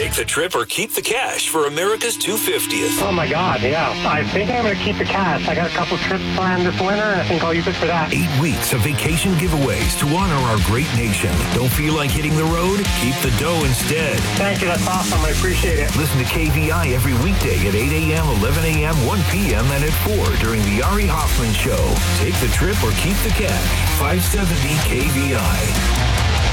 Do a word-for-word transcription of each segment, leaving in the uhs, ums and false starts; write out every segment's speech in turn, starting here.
Take the trip or keep the cash for America's two hundred fiftieth. Oh, my God, yeah. I think I'm going to keep the cash. I got a couple trips planned this winter, and I think I'll use it for that. Eight weeks of vacation giveaways to honor our great nation. Don't feel like hitting the road? Keep the dough instead. Thank you. That's awesome. I appreciate it. Listen to K V I every weekday at eight a.m., eleven a.m., one p.m., and at four during the Ari Hoffman Show. Take the trip or keep the cash. five seventy K V I.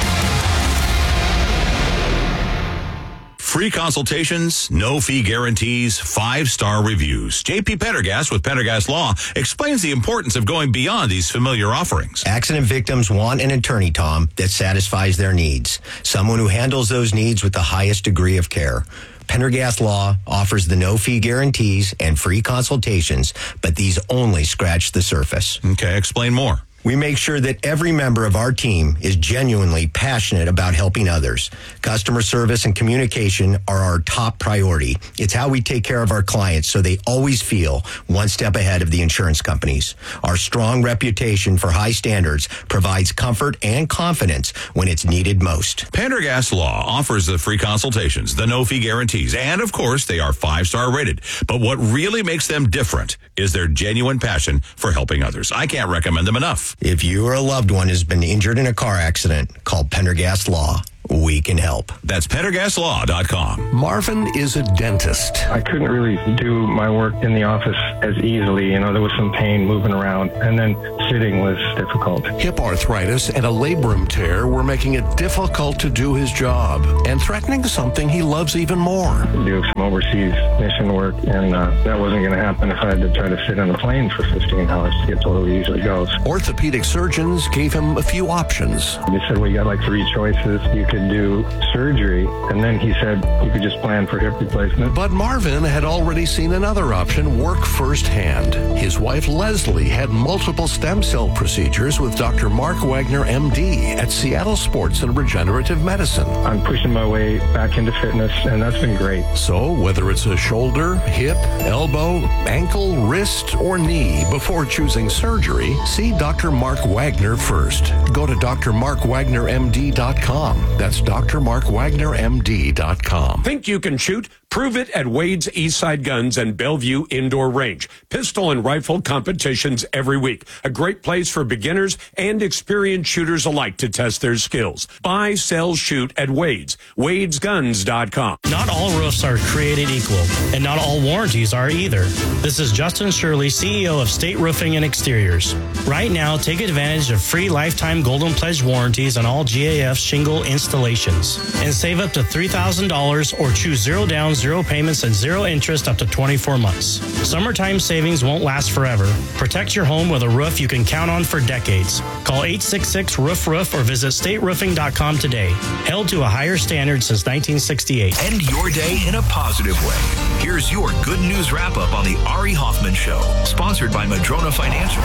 Free consultations, no fee guarantees, five-star reviews. J P Pendergast with Pendergast Law explains the importance of going beyond these familiar offerings. Accident victims want an attorney, Tom, that satisfies their needs. Someone who handles those needs with the highest degree of care. Pendergast Law offers the no-fee guarantees and free consultations, but these only scratch the surface. Okay, explain more. We make sure that every member of our team is genuinely passionate about helping others. Customer service and communication are our top priority. It's how we take care of our clients so they always feel one step ahead of the insurance companies. Our strong reputation for high standards provides comfort and confidence when it's needed most. Pendergast Law offers the free consultations, the no-fee guarantees, and, of course, they are five-star rated. But what really makes them different is their genuine passion for helping others. I can't recommend them enough. If you or a loved one has been injured in a car accident, call Pendergast Law. We can help. That's pendergast law dot com. Marvin is a dentist. I couldn't really do my work in the office as easily. You know, there was some pain moving around, and then sitting was difficult. Hip arthritis and a labrum tear were making it difficult to do his job and threatening something he loves even more. Do some overseas mission work, and uh, that wasn't going to happen if I had to try to sit on a plane for fifteen hours to get to where he usually goes. Orthopedic surgeons gave him a few options. They said, well, you got like three choices. You could do surgery, and then he said you could just plan for hip replacement. But Marvin had already seen another option work firsthand. His wife Leslie had multiple stem cell procedures with Doctor Mark Wagner, M D, at Seattle Sports and Regenerative Medicine. I'm pushing my way back into fitness, and that's been great. So whether it's a shoulder, hip, elbow, ankle, wrist, or knee, before choosing surgery, see Doctor Mark Wagner first. Go to D R mark wagner M D dot com. That's D R mark wagner M D dot com. Think you can shoot? Prove it at Wade's Eastside Guns and Bellevue Indoor Range. Pistol and rifle competitions every week. A great place for beginners and experienced shooters alike to test their skills. Buy, sell, shoot at Wade's. Wades Guns dot com. Not all roofs are created equal, and not all warranties are either. This is Justin Shirley, C E O of State Roofing and Exteriors. Right now, take advantage of free lifetime Golden Pledge warranties on all G A F shingle installations and save up to three thousand dollars or choose zero down, zero payments, and zero interest up to twenty-four months. Summertime savings won't last forever. Protect your home with a roof you can count on for decades. Call eight six six, roof roof or visit state roofing dot com today. Held to a higher standard since nineteen sixty-eight. End your day in a positive way. Here's your good news wrap-up on the Ari Hoffman Show, sponsored by Madrona Financial.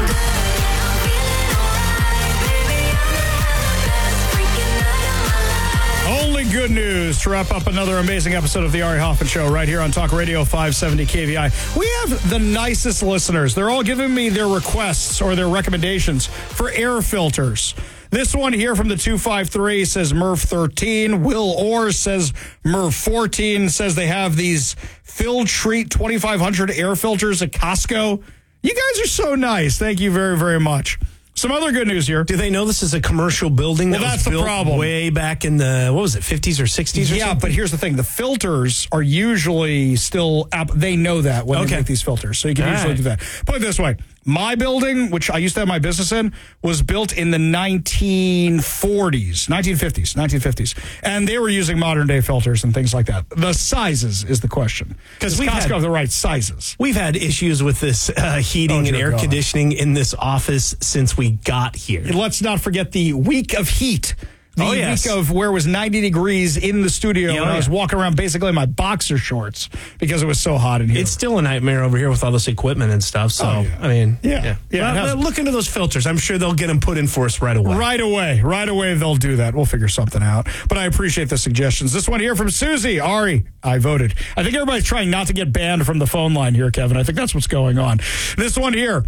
Only good news to wrap up another amazing episode of the Ari Hoffman Show right here on Talk Radio five seventy K V I. We have the nicest listeners. They're all giving me their requests or their recommendations for air filters. This one here from the two five three says Murph thirteen. Will Orr says Murph fourteen. Says they have these Filtreat twenty-five hundred air filters at Costco. You guys are so nice. Thank you very, very much. Some other good news here. Do they know this is a commercial building that well, that's was built the problem. way back in the, what was it, fifties or sixties or yeah, something? but here's the thing. The filters are usually still, they know that when okay. they make these filters. So you can All usually right. do that. Put it this way. My building, which I used to have my business in, was built in the nineteen forties, nineteen fifties, nineteen fifties. And they were using modern day filters and things like that. The sizes is the question. Because Costco have the right sizes. We've had issues with this uh, heating Oh, and air God. conditioning in this office since we got here. And let's not forget the week of heat. The oh, yes. week of where it was ninety degrees in the studio, yeah, and I was yeah. walking around basically in my boxer shorts because it was so hot in here. It's still a nightmare over here with all this equipment and stuff. So, Oh, yeah. I mean, Yeah. yeah. Yeah, it Well, has- look into those filters. I'm sure they'll get them put in for us right away. Right away. Right away, they'll do that. We'll figure something out. But I appreciate the suggestions. This one here from Susie. Ari, I voted. I think everybody's trying not to get banned from the phone line here, Kevin. I think that's what's going on. This one here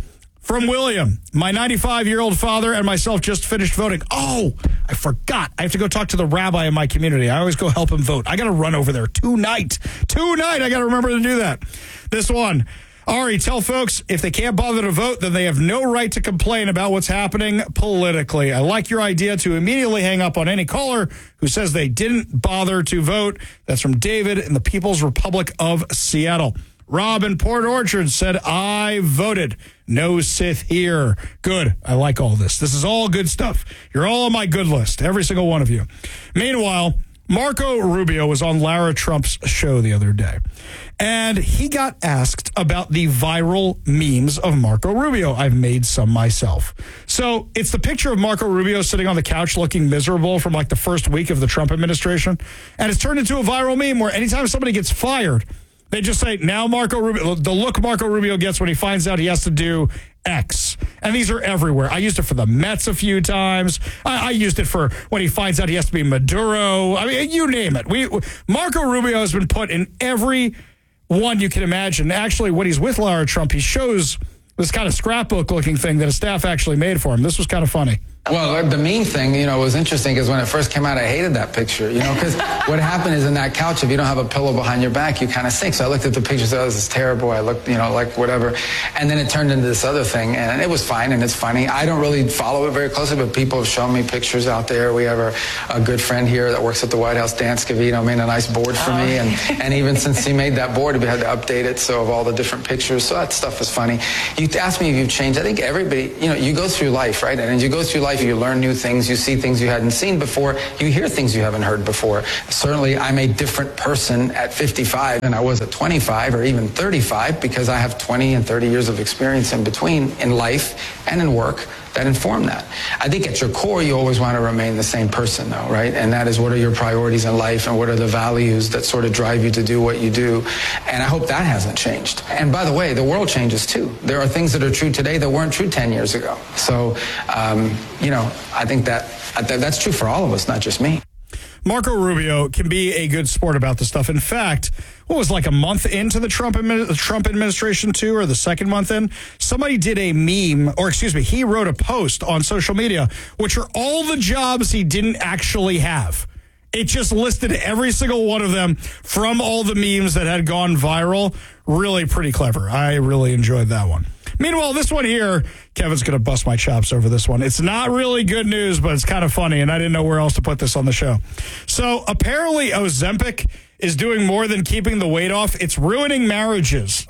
From William, my ninety-five-year-old father and myself just finished voting. Oh, I forgot. I have to go talk to the rabbi in my community. I always go help him vote. I got to run over there tonight. Tonight, I got to remember to do that. This one, Ari, tell folks if they can't bother to vote, then they have no right to complain about what's happening politically. I like your idea to immediately hang up on any caller who says they didn't bother to vote. That's from David in the People's Republic of Seattle. Rob in Port Orchard said, I voted. No Sith here. Good. I like all this. This is all good stuff. You're all on my good list, every single one of you. Meanwhile, Marco Rubio was on Lara Trump's show the other day, and he got asked about the viral memes of Marco Rubio. I've made some myself. So it's the picture of Marco Rubio sitting on the couch looking miserable from like the first week of the Trump administration, and it's turned into a viral meme where anytime somebody gets fired, they just say, now Marco Rubio, the look Marco Rubio gets when he finds out he has to do X. And these are everywhere. I used it for the Mets a few times. I, I used it for when he finds out he has to be Maduro. I mean, you name it. We Marco Rubio has been put in every one you can imagine. Actually, when he's with Lara Trump, he shows this kind of scrapbook-looking thing that his staff actually made for him. This was kind of funny. Well, the meme thing, you know, was interesting because when it first came out, I hated that picture, you know, because what happened is in that couch, if you don't have a pillow behind your back, you kind of sink. So I looked at the picture and said, oh, this is terrible. I looked, you know, like whatever. And then it turned into this other thing, and it was fine, and it's funny. I don't really follow it very closely, but people have shown me pictures out there. We have a, a good friend here that works at the White House, Dan Scavino, made a nice board for me. And, and even since he made that board, we had to update it, so of all the different pictures. So that stuff is funny. You asked me if you've changed. I think everybody, you know, you go through life, right? And as you go through life, you learn new things. You see things you hadn't seen before. You hear things you haven't heard before. Certainly, I'm a different person at fifty-five than I was at twenty-five or even thirty-five because I have twenty and thirty years of experience in between in life and in work that inform that. I think at your core, you always want to remain the same person, though, right? And that is what are your priorities in life and what are the values that sort of drive you to do what you do. And I hope that hasn't changed. And by the way, the world changes too. There are things that are true today that weren't true ten years ago. So, um, you know, I think that that's true for all of us, not just me. Marco Rubio can be a good sport about this stuff. In fact, what was like a month into the Trump admi- Trump administration too, or the second month in, somebody did a meme, or excuse me, he wrote a post on social media, which are all the jobs he didn't actually have. It just listed every single one of them from all the memes that had gone viral. Really pretty clever. I really enjoyed that one. Meanwhile, this one here, Kevin's going to bust my chops over this one. It's not really good news, but it's kind of funny, and I didn't know where else to put this on the show. So apparently Ozempic is doing more than keeping the weight off. It's ruining marriages.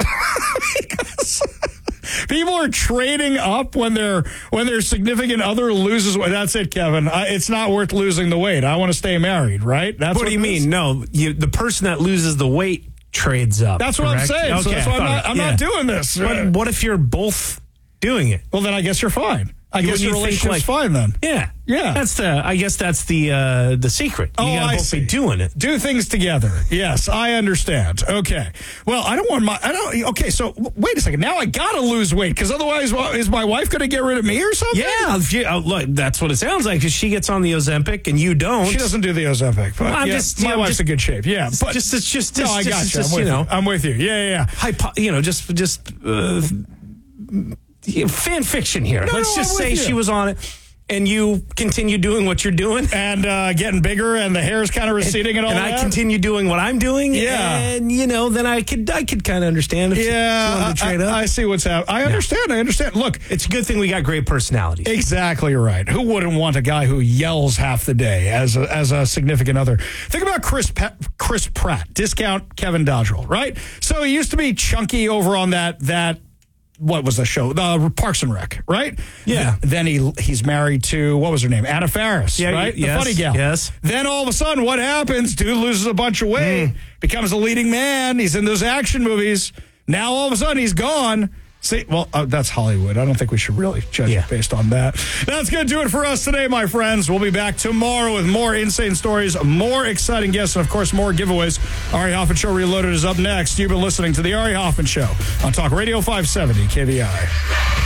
Because people are trading up when their when their significant other loses weight. That's it, Kevin. I, it's not worth losing the weight. I want to stay married, right? That's what, what do you mean? No, you, the person that loses the weight trades up. That's what correct? I'm saying. Okay, so that's why I'm, not, I'm yeah. not doing this. But what if you're both doing it? Well, then I guess you're fine. I you, guess you your relationship's like, fine then. Yeah, yeah. That's the. I guess that's the uh, the secret. You oh, gotta I both see. be doing it. Do things together. Yes, I understand. Okay. Well, I don't want my. I don't. Okay. So wait a second. Now I gotta lose weight because otherwise, well, is my wife gonna get rid of me or something? Yeah. She, uh, look, that's what it sounds like. Because she gets on the Ozempic and you don't. She doesn't do the Ozempic. But I'm yeah, just, my yeah, wife's just, in good shape. Yeah. But just it's just. No, just, I got just, you. just, I'm with you know. you. I'm with you. Yeah, yeah, yeah. Hypo, you know, just just. Uh, fan fiction here. No, Let's no, just I'm say with you. she was on it and you continue doing what you're doing. And uh, getting bigger and the hair's kind of receding and, and all and that. And I continue doing what I'm doing. Yeah. And, you know, then I could I could kind of understand if yeah, she wanted to trade I, up. I see what's happening. I understand. Yeah. I understand. Look. It's a good thing we got great personalities. Exactly right. Who wouldn't want a guy who yells half the day as a, as a significant other? Think about Chris Pe- Chris Pratt, discount Kevin Dodrell, right? So he used to be chunky over on that that what was the show? The Parks and Rec, right? Yeah. Then he he's married to, what was her name? Anna Faris, yeah, right? Yes, the funny gal. Yes. Then all of a sudden, what happens? Dude loses a bunch of weight, mm. becomes a leading man. He's in those action movies. Now all of a sudden he's gone. See, well, uh, that's Hollywood. I don't think we should really judge yeah. it based on that. That's going to do it for us today, my friends. We'll be back tomorrow with more insane stories, more exciting guests, and, of course, more giveaways. Ari Hoffman Show Reloaded is up next. You've been listening to The Ari Hoffman Show on Talk Radio five seventy K V I.